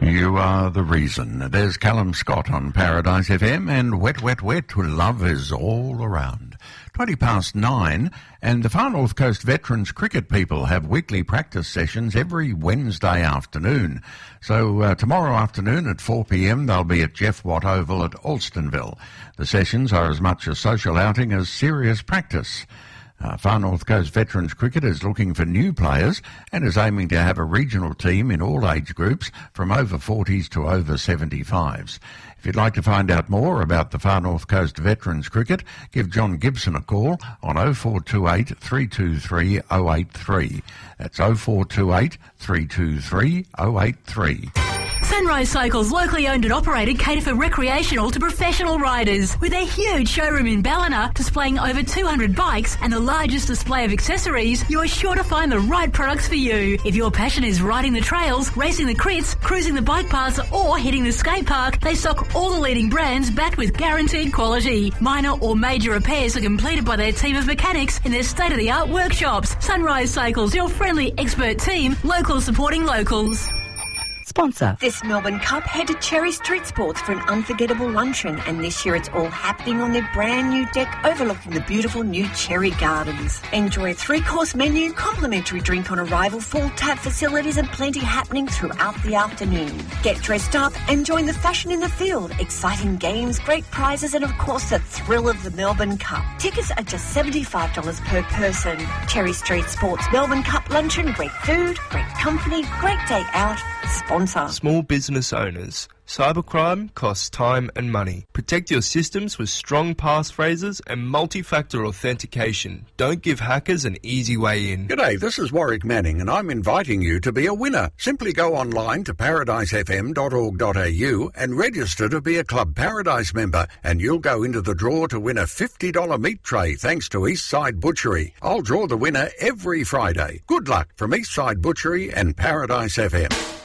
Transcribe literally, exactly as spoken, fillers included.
You are the reason. There's Callum Scott on Paradise F M, and Wet, Wet, Wet, love is all around. twenty past nine, and the Far North Coast Veterans Cricket people have weekly practice sessions every Wednesday afternoon. So uh, tomorrow afternoon at four p m they'll be at Jeff Watt Oval at Alstonville. The sessions are as much a social outing as serious practice. Uh, Far North Coast Veterans Cricket is looking for new players and is aiming to have a regional team in all age groups from over forties to over seventy-fives. If you'd like to find out more about the Far North Coast Veterans Cricket, give John Gibson a call on oh four two eight, three two three, oh eight three. That's oh four two eight, three two three, oh eight three. Sunrise Cycles, locally owned and operated, cater for recreational to professional riders. With a huge showroom in Ballina displaying over two hundred bikes and the largest display of accessories, you are sure to find the right products for you. If your passion is riding the trails, racing the crits, cruising the bike paths or hitting the skate park, they stock all the leading brands backed with guaranteed quality. Minor or major repairs are completed by their team of mechanics in their state-of-the-art workshops. Sunrise Cycles, your friendly expert team, locals supporting locals. Sponsor. This Melbourne Cup, head to Cherry Street Sports for an unforgettable luncheon, and this year it's all happening on their brand new deck overlooking the beautiful new Cherry Gardens. Enjoy a three-course menu, complimentary drink on arrival, full tap facilities and plenty happening throughout the afternoon. Get dressed up and join the fashion in the field, exciting games, great prizes and of course the thrill of the Melbourne Cup. Tickets are just seventy-five dollars per person. Cherry Street Sports Melbourne Cup luncheon, great food, great company, great day out. Sponsor. Small business owners. Cybercrime costs time and money. Protect your systems with strong passphrases and multi-factor authentication. Don't give hackers an easy way in. G'day, this is Warwick Manning and I'm inviting you to be a winner. Simply go online to paradise f m dot org dot a u and register to be a Club Paradise member, and you'll go into the draw to win a fifty dollars meat tray thanks to Eastside Butchery. I'll draw the winner every Friday. Good luck from Eastside Butchery and Paradise F M.